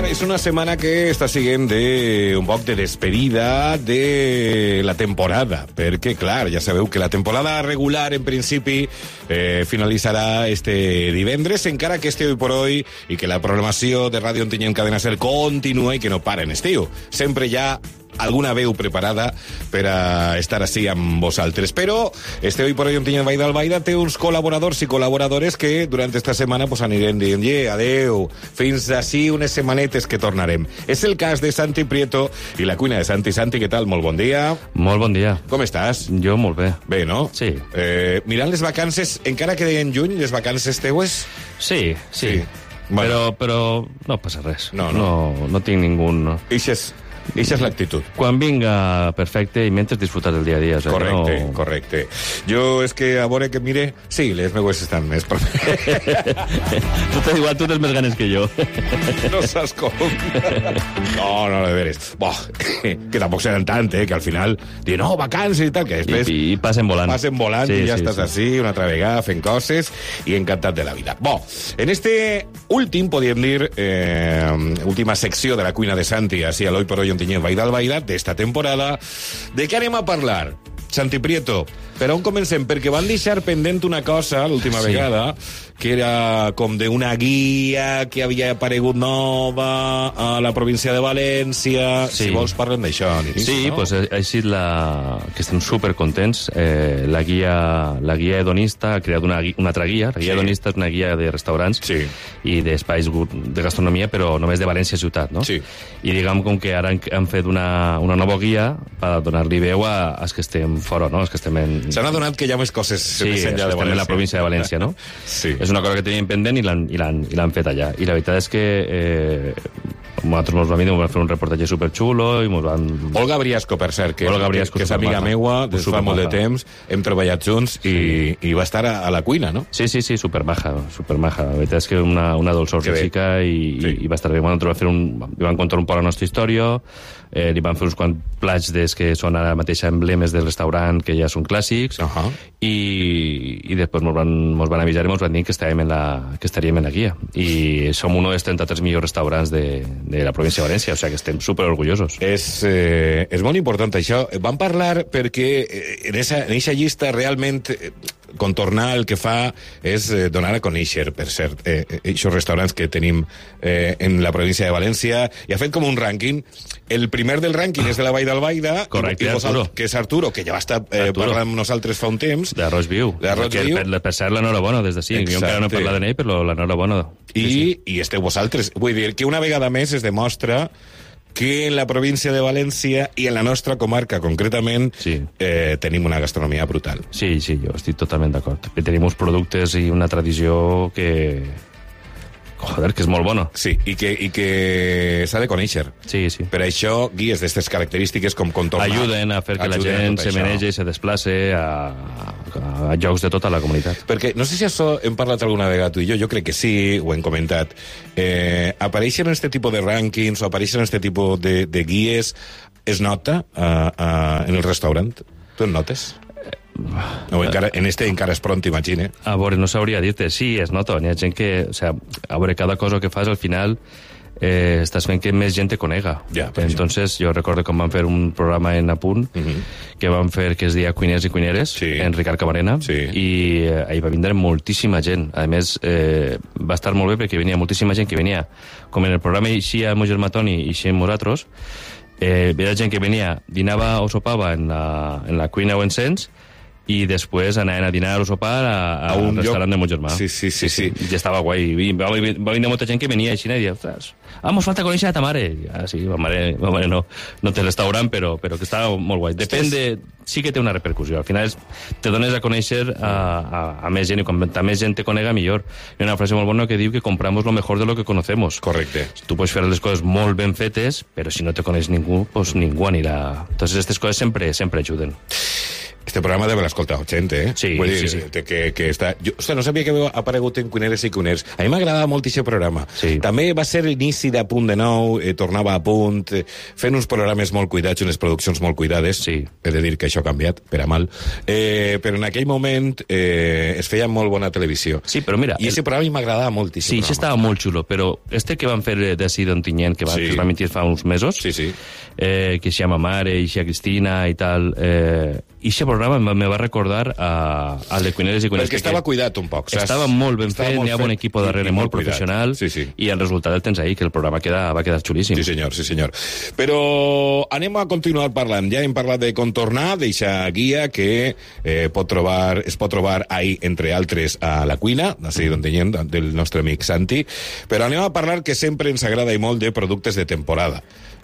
és una setmana que està siguent un poc de despedida de la temporada, perquè, clar, ja sabeu que la temporada regular, en principi, finalitzarà este divendres, encara que este hoy por hoy i que la programació de Ràdio Ontinyent Cadena Ser continua i que no para en estiu. Sempre hi ha alguna veu preparada per a estar així amb vosaltres. Però este hoy por hoy Ontinyent Baida Albaida té uns col·laboradors i col·laboradores que durant esta setmana pues, anirem dient adeu, fins així unes setmanetes que tornarem. És el cas de Santi Prieto i la cuina de Santi. Santi, què tal? Molt bon dia. Molt bon dia. Com estàs? Jo molt bé. Bé, no? Sí. Mirant les vacances, encara que en juny, les vacances teues? Sí. Bueno. Però no passa res. No tinc ningú... Eixa és l'actitud. Quan vinga, perfecte, i mentre disfrutar del dia a dia. Correcte. Jo és que, a veure que mire... Sí, les meues estan més... Tu t'has igual, tu tens més ganes que jo. No saps com. No, de veres. Que tampoc seran tant, que al final diuen, no, vacances i tal, que després... I passen volant. Passen volant i ja estàs així, una altra vegada, fent coses i encantat de la vida. En este últim, podríem dir, última secció de la cuina de Santi, així a l'Hoy por Hoy Ontinyent Baida Albaida, d'esta temporada, de què anem a parlar? Santi Prieto, per on comencem? Perquè van deixar pendent una cosa l'última vegada, que era com d'una guia que havia aparegut nova a la província de València. Sí. Si vols parlem d'això. Sí, no? Pues ha sigut que estem supercontents. La guia hedonista ha creat una altra guia. La guia hedonista és una guia de restaurants i d'espais de gastronomia, però només de València ciutat, no? Sí. I diguem com que ara han fet una nova guia per donar-li veu als que estem fora, no? Els que estem en... S'han adonat que hi ha més coses més enllà de València. Sí, estem en la província de València, no? Sí. És una cosa que teníem pendent i l'han fet allà. I la veritat és que nosaltres ens vam dir, vam fer un reportatge superxulo i ens van... Olga Briasco, per cert, que és amiga meua des fa molt de temps, hem treballat junts i va estar a la cuina, no? Sí, supermaja. La veritat és que una dolçor física i va estar bé. Bueno, li van contar un poc la nostra història, li van fer uns quants plats des que són ara mateix emblemes del restaurant, que ja són clàssics, i després ens van avisar i ens van dir que estaríem en la guia. I som un dels 33 millors restaurants de la província de València, o sigui que estem superorgullosos. És molt important això. Vam parlar perquè en eixa llista realment contornar el que fa és donar a conèixer, per cert, aquests restaurants que tenim en la província de València, i ha fet com un rànquing. El primer del rànquing és de la Vall d'Albaida, que és Arturo, que ja va estar parlant amb nosaltres fa un temps. D'Arròs Viu. Per cert, l'enhorabona des d'ací. Jo encara no he parlat d'ell, però l'enhorabona. I esteu vosaltres. Vull dir que una vegada més es demostra que en la província de València i en la nostra comarca, concretament, tenim una gastronomia brutal. Sí, jo estic totalment d'acord. Tenim uns productes i una tradició que és molt bona. Sí, i que s'ha de conèixer. Sí. Per això, guies d'aquestes característiques com contornar... Ajuden a fer que la gent se menege i se desplace a llocs de tota la comunitat. Perquè, no sé si això hem parlat alguna vegada tu i jo crec que sí, ho hem comentat. Apareixen este tipus de rànquings o apareixen este tipus de guies, es nota en el restaurant? Tu en notes? No, encara és pront, imagine. A veure, no sabria dir-te. Sí, es nota. Hi ha gent que... a veure, cada cosa que fas, al final, estàs fent que més gent te conega. Entonces, jo recordo com vam fer un programa en Apunt, que vam fer que es deia Cuiners i Cuineres, en Ricard Camarena, i ahir va vindre moltíssima gent. A més, va estar molt bé perquè venia moltíssima gent que venia, com en el programa eixia el meu germà Toni i eixíem nosaltres, hi havia gent que venia, dinava o sopava en la cuina o encens, i després anaven a dinar o sopar a un restaurant de meu germà. Sí. I ja estava guai. Va venir molta gent que venia així i deia, ostres, mos falta conèixer a ta mare. Sí, ma mare no té restaurant, però que estava molt guai. Depèn de... Sí que té una repercussió. Al final te dones a conèixer a més gent, i quan més gent te conega, millor. Hi ha una frase molt bona que diu que compramos lo mejor de lo que conocemos. Correcte. Tu pots fer les coses molt ben fetes, però si no te coneix ningú, pues ningú anirà. Entonces, aquestes coses sempre ajuden. Este programa debe l'escoltar gent, Sí, vull dir, sí. Que està... no sabia que havia aparegut en Cuineres i Cuiners. A mi m'agradava molt aquest programa. Sí. També va ser l'inici d'A Punt de Nou, tornava a punt, fent uns programes molt cuidats, unes produccions molt cuidades. Sí. He de dir que això ha canviat, per a mal. Però en aquell moment es feia molt bona televisió. Sí, però mira... I aquest programa m'agradava molt. Sí, això estava molt xulo, però que van fer de Sid Ontinyent, que es va emitir fa uns mesos, que se llama Mare, i Cristina i tal... I aquest programa me va recordar al de Cuineres i Cuiners. Perquè estava cuidat un poc. Estava molt ben fet, n'hi ha bon equip darrere, molt professional, i el resultat el tens ahí, que el programa va quedar xulíssim. Sí, senyor. Però anem a continuar parlant. Ja hem parlat de contornar, d'eixa guia que es pot trobar ahí, entre altres, a la cuina, així d'Ontinyent, del nostre amic Santi. Però anem a parlar, que sempre ens agrada i molt, de productes de temporada.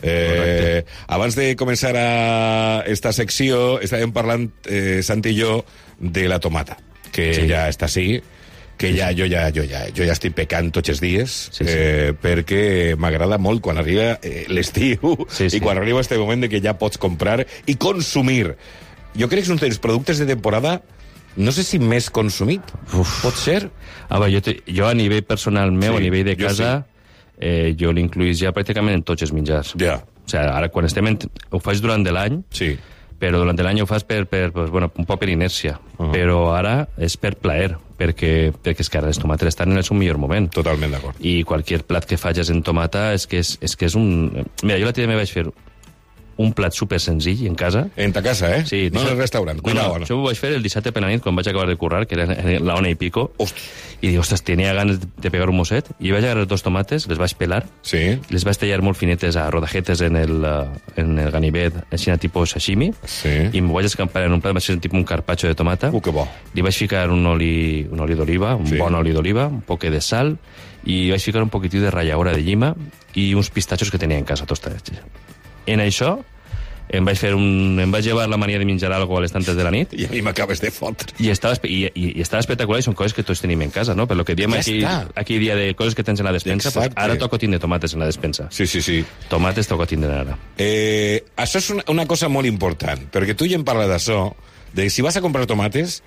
Abans de començar esta secció estàvem parlant Santi i jo de la tomata, que ja està així, que jo ja estic pecant tots els dies, perquè m'agrada molt quan arriba l'estiu i quan arriba este moment de que ja pots comprar i consumir. Jo crec que és un dels productes de temporada, no sé si més consumit. Pot ser? Jo a nivell personal meu, a nivell de casa, jo l'incluís ja pràcticament en tots els menjars. Ja. O sigui, ara quan ho faig durant de l'any, però durant l'any ho fas un poc per inèrcia. Però ara és per plaer, perquè és que ara les tomates estan en el seu millor moment. Totalment d'acord. I qualsevol plat que facis en tomata és que és un... Mira, jo l'altre dia me vaig fer un plat super senzill en casa. En ta casa, Sí. No en el restaurant. No, això ho vaig fer el dissabte per la nit, quan vaig acabar de currar, que era la 1:00 i pico. I dic, ostres, tenia ganes de pegar un mosset. I vaig agarrar 2 tomates, les vaig pelar, les vaig tallar molt finetes a rodajetes en el ganivet, així tipus sashimi, i m'ho vaig escampar en un plat, va ser un carpaccio de tomata. Que bo. Li vaig ficar un oli d'oliva, un bon oli d'oliva, un poc de sal, i vaig ficar un poquitiu de rallaura de llima i uns pistatxos que tenia en casa tostats. En això em vaig llevar la mania de menjar algo a les tantes de la nit. I a mi m'acabes de fotre. I estava espectacular, i són coses que tots tenim en casa, no? Per lo que diem aquí dia de coses que tens en la despensa, pues ara toco tindre tomates en la despensa. Sí. Tomates toco tindre ara. Això és una cosa molt important, perquè tu ja em parles d'això, de si vas a comprar tomates,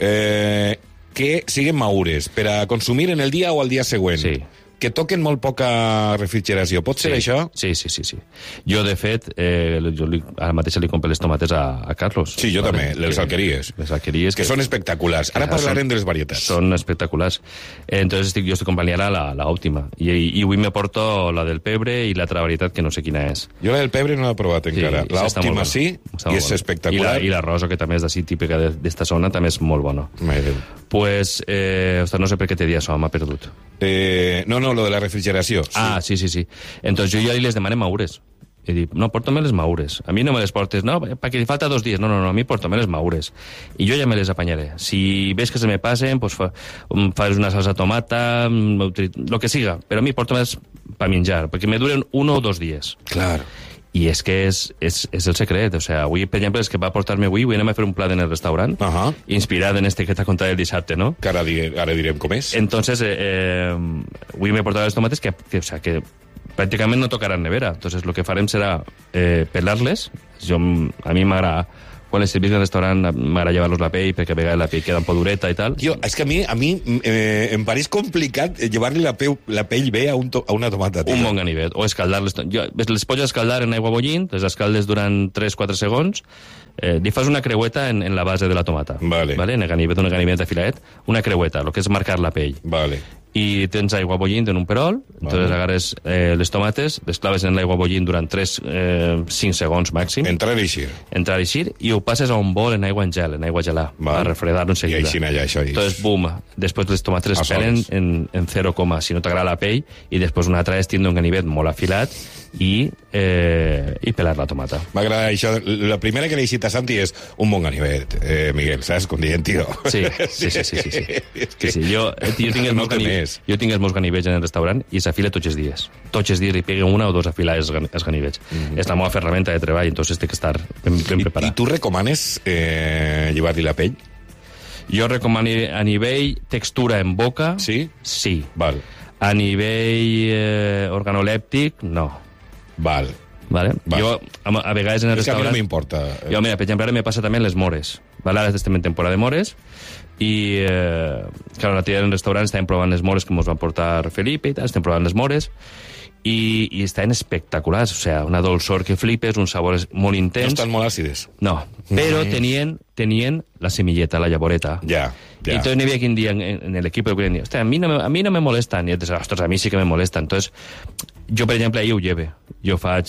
que siguin madures, per a consumir en el dia o al dia següent. Sí. Que toquen molt poca refrigeració. Pot ser això? Sí. Jo, de fet, ara mateix li compro les tomates a Carlos. Sí, jo també, les alqueries. Les alqueries. Que són espectaculars. Ara parlarem de les varietats. Són espectaculars. Entonces jo estic comprant ara la òptima. I avui me porto la del pebre i l'altra varietat que no sé quina és. Jo la del pebre no l'he provat encara. La òptima sí, i és espectacular. I la rosa, que també és d'ací típica d'esta zona, també és molt bona. Pues, no sé per què te dia això, m'ha perdut. No, lo de la refrigeració. Sí. Entonces jo ja les demane maures. I dic, no, porta-me les maures. A mi no me les portes, no, perquè falta 2 dies. No, a mi porta-me les maures. I jo ja me les apanyaré. Si ves que se me passen, pues fas una salsa tomata, lo que siga. Però a mi porta-me-les per menjar, perquè me duren 1 o 2 dies. Claro. I és que és el secret. O sea, avui, per exemple, és que va portar-me avui anem a fer un plat en el restaurant, inspirat en este que t'ha contat el dissabte, no? Que ara direm com és. Entonces, avui m'he portat les tomates que pràcticament no tocaran nevera. Entonces, lo que farem serà pelar-les. A mi m'agrada, quan les servís en el restaurant, m'agrada llevar-los la pell, perquè a vegades la pell queda un poc dureta i tal. Tio, és que a mi em pareix complicat llevar-li la pell bé a una tomata. Un bon ganivet, o escaldar-les. Les pots escaldar en aigua bullint, les escaldes durant 3-4 segons, li fas una creueta en la base de la tomata. Vale. En el ganivet, un ganivet afiladet, una creueta, el que és marcar la pell. Vale. I tens aigua bullint en un perol, entonces agarres les tomates, les claves en l'aigua bullint durant 3-5 segons màxim. Entrar i eixir, i ho passes a un bol en aigua gelada, a refredar-ho enseguida. I així allà, això. Entonces, bum, després les tomates es pelen en 0, si no t'agrada la pell, i després una altra és tindre un ganivet molt afilat i pelar la tomata. M'agrada això. La primera que li he dit a Santi és un bon ganivet, Miguel, saps? Com dient, tio. Sí. Jo tinc els meus ganivets en el restaurant i s'afila tots els dies. Tots els dies li peguen 1 o 2 afilades els ganivets. És la meva ferramenta de treball, entonces té que estar ben preparat. I tu recomanes llevar-li la pell? Jo recomano a nivell textura en boca. Sí? Sí. Val. A nivell organolèptic, no. Val. Vale? Jo, a vegades en el restaurant... És que a mi no m'importa. Jo, mira, per exemple, ara me passa també en les mores. Vale? Ara estem en temporada de mores i, clar, l'altre dia en el restaurant estàvem provant les mores que ens van portar Felipe i tal, estem provant les mores i estaven espectaculars, o sea, una dolçor que flipes, un sabor molt intens. No estan molt àcides. No, però tenien la semilleta, la llavoreta. Ja. Y entonces no había quien día en el equipo que decía, hostia, a mí no me molestan. Y entonces, ostras, a mí sí que me molestan. Entonces, jo, per exemple, ahir ho lleve. Jo faig...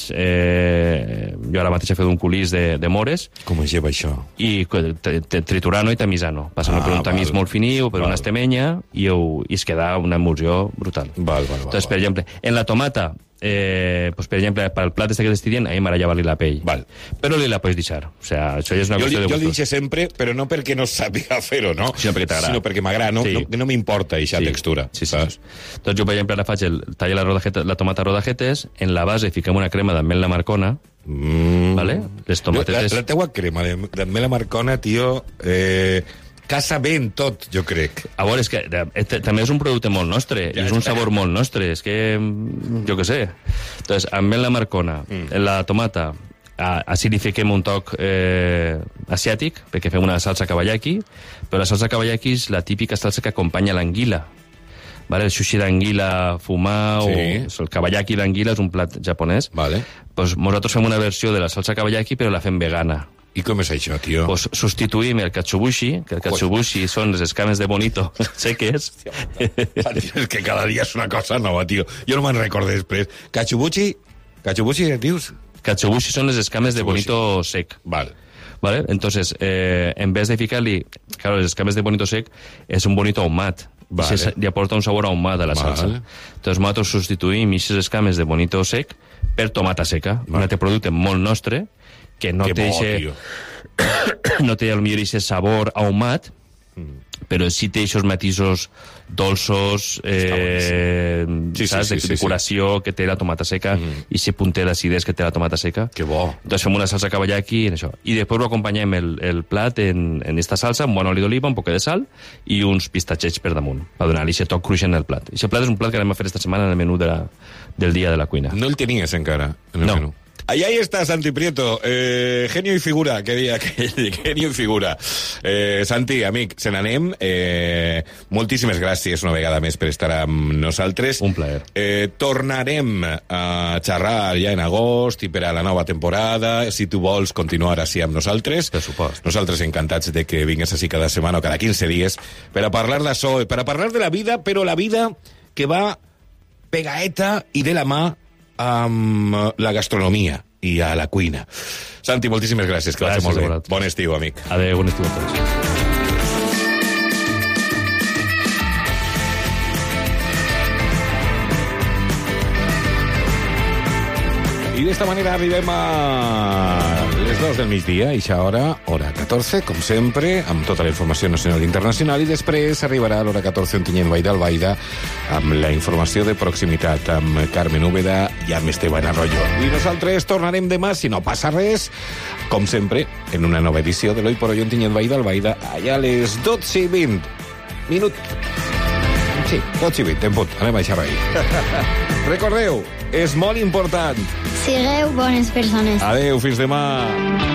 jo ara mateix he fet un culís de mores. Com es lleva això? I triturant-ho i tamisant-ho. Passant-ho per un tamís molt finiu, per una estemenya, i es queda una emulsió brutal. Entonces, per exemple, en la tomata, pues, per exemple, per al plat este que t'estic dient, ahir m'arallava-li la pell. Però li la pots deixar. O sea, això ja és una qüestió de gustos. Jo dic sempre, però no perquè no sàpiga fer-ho, no? Sinó perquè t'agrada. Sinó perquè m'agrada, no m'importa aquesta textura. Sí. Doncs jo, per exemple, ara faig la tomata a rodajetes, en la base fiquem una crema d'ametla marcona, vale? Les tomatetes... La teua crema d'ametla marcona, tio... casa ben tot, jo crec. A veure, és que també és un producte molt nostre, i és un sabor molt nostre, és que, jo què sé. Entonces, amb la marcona, la tomata, així li fiquem un toc asiàtic, perquè fem una salsa kawayaki, però la salsa kawayaki és la típica salsa que acompanya l'anguila. Vale? El sushi d'anguila fumat, o el kawayaki d'anguila és un plat japonès. Pues nosaltres fem una versió de la salsa kawayaki, però la fem vegana. I com és això, tio? Pues substituïm el katsubushi, que el katsubushi són les escames de bonito seques. És que cada dia és una cosa nova, tio. Jo no me'n recordo després. Katsubushi, dius? Katsubushi són les escames de bonito sec. Vale. Entonces, en vez de ficar-li... Claro, les escames de bonito sec és un bonito ahumat. Li aporta un sabor ahumat a la salsa. Entonces, nosaltres substituïm aquestes escames de bonito sec per tomata seca. Un altre producte molt nostre, que no té potser aquest sabor ahumat, però sí té aquests matisos dolços, saps, de decoració que té la tomata seca, i aquest punter d'acidès que té la tomata seca. Que bo. Entonces fem una salsa kawayaki en això. I després ho acompanyem el plat en esta salsa, amb bon oli d'oliva, un poc de sal i uns pistatxets per damunt, per donar-li aquest toc cruixent al plat. Aquest plat és un plat que anem a fer esta setmana en el menú del dia de la cuina. No el tenies encara en el menú? Ahí está Santi Prieto, genio i figura, que dia aquell, genio i figura. Santi, amic, se n'anem. Moltíssimes gràcies una vegada més per estar amb nosaltres. Un plaer. Tornarem a xerrar ja en agost i per a la nova temporada, si tu vols continuar així amb nosaltres. Per supost. Nosaltres encantats de que vingues així cada setmana o cada 15 dies per a parlar d'això, per a parlar de la vida, però la vida que va pegaeta i de la mà amb la gastronomia i a la cuina. Santi, moltíssimes gràcies, que vagi molt bé. Bon estiu, amic. Adéu, bon estiu a tots. I d'esta manera arribem a les 2 del migdia, i això hora 14, com sempre, amb tota la informació nacional i internacional, i després arribarà a l'hora 14 Ontinyent Baida Albaida amb la informació de proximitat, amb Carmen Úbeda i amb Esteban Arroyo. I nosaltres tornarem demà, si no passa res, com sempre, en una nova edició de l'Hoy por Hoy Ontinyent Baida Albaida, allà a les 12:20. Sí, 12:20, en punt. Anem a xerrar ahir. Recordeu, és molt important. Sigueu bones persones. Adéu, fins demà.